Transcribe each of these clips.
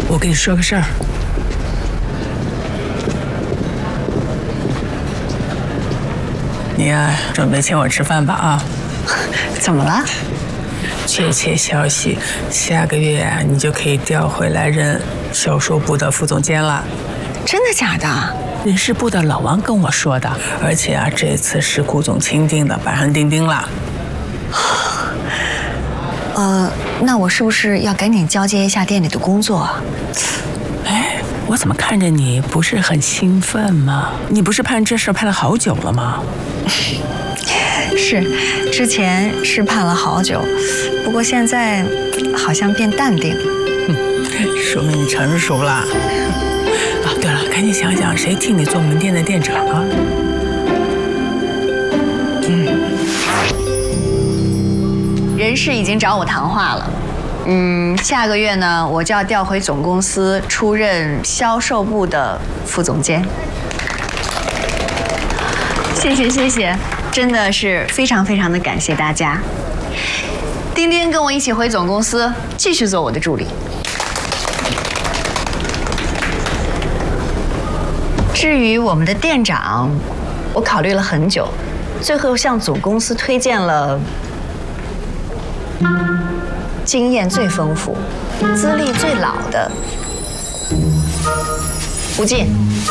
我跟你说个事儿。你呀，准备请我吃饭吧啊？ 怎么了？ 确切消息，下个月啊，你就可以调回来任销售部的副总监了。 真的假的？ 人事部的老王跟我说的，而且啊，这次是顾总钦定的，板上钉钉了。 那我是不是要赶紧交接一下店里的工作啊？ 哎，我怎么看着你不是很兴奋吗？你不是盼这事盼了好久了吗？ 是，之前是盼了好久，不过现在好像变淡定了。 说明你成熟了。啊，对了，赶紧想想谁替你做门店的店长啊？ 人事已经找我谈话了。下个月呢，我就要调回总公司出任销售部的副总监。谢谢谢谢，真的是非常非常的感谢大家。丁丁跟我一起回总公司，继续做我的助理。至于我们的店长，我考虑了很久，最后向总公司推荐了经验最丰富、资历最老的胡进。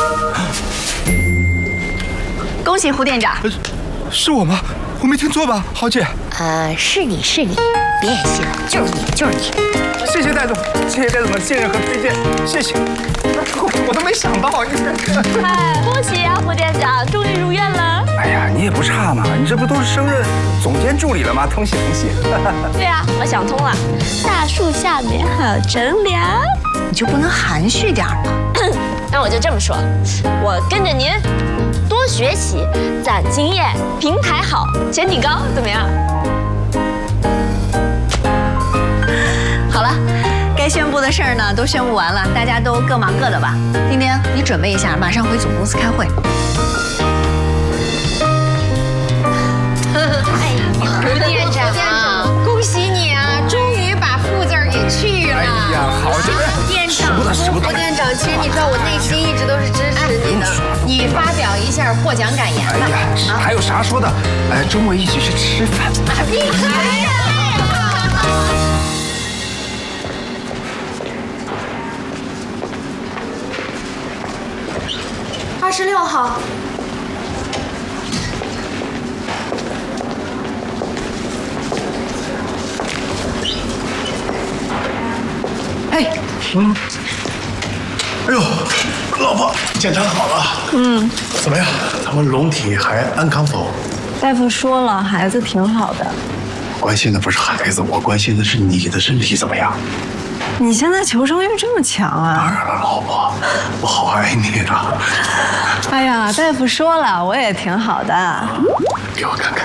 恭喜胡店长！ 是我吗？我没听错吧，豪姐？ 是你，别演戏了，就是你。 谢谢戴总，谢谢戴总的信任和推荐，谢谢。我都没想到你。 哎，恭喜呀，胡店长，终于如愿了。 哎呀，你也不差嘛，你这不都是升任总监助理了吗？恭喜恭喜！ 对啊，我想通了，大树下面好乘凉。 你就不能含蓄点吗？ 那我就这么说，我跟着您多学习，攒经验，平台好，前景高，怎么样？ 好了，该宣布的事儿呢都宣布完了，大家都各忙各的吧。丁丁，你准备一下，马上回总公司开会。 胡店长，恭喜你啊，终于把副字给去了。 哎呀，好姐妹， 店长，胡店长，其实你知道我内心一直都是支持你的。你发表一下获奖感言吧。 哎呀，还有啥说的？周末一起去吃饭。 闭嘴！26号。 哎， 哎呦，老婆，检查好了。怎么样？他们龙体还安康否？ 大夫说了，孩子挺好的。 关心的不是孩子，我关心的是你的身体怎么样。 你现在求生欲这么强当啊！ 然了，老婆，我好爱你啊。 哎呀，大夫说了，我也挺好的。 给我看看。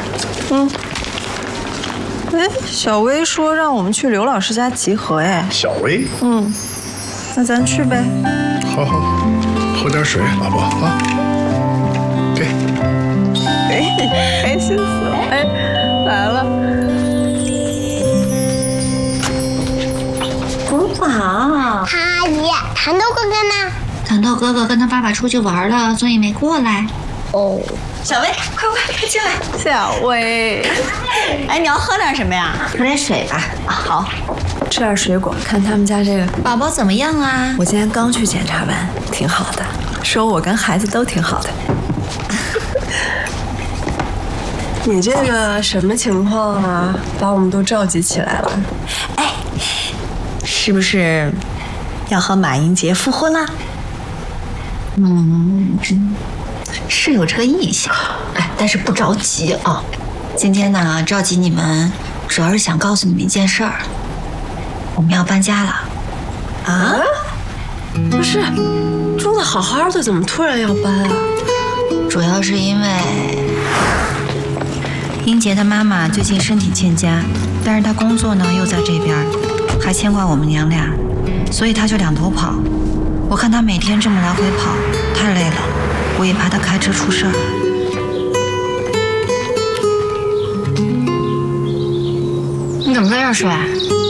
哎，小薇说让我们去刘老师家集合，哎。 小薇。 那咱去呗。 好，喝点水，老婆啊。给。 开心死了！哎，来了。 伯宝， 阿姨，糖豆哥哥呢？ 糖豆哥哥跟他爸爸出去玩了，所以没过来。 哦， 小薇，快进来。 小薇， 哎，你要喝点什么呀？ 喝点水吧。 好， 吃点水果。看他们家这个， 宝宝怎么样啊？ 我今天刚去检查完，挺好的，说我跟孩子都挺好的。你这个什么情况啊？把我们都召集起来了。 哎，是不是要和马英杰复婚啦？ 是有这个意向，哎，但是不着急啊。今天呢，召集你们，主要是想告诉你们一件事儿，我们要搬家了。 啊？不是，住的好好的，怎么突然要搬啊？ 主要是因为英杰的妈妈最近身体欠佳，但是她工作呢又在这边，还牵挂我们娘俩，所以她就两头跑。我看她每天这么来回跑，太累了，我也怕她开车出事儿。你怎么在这儿睡？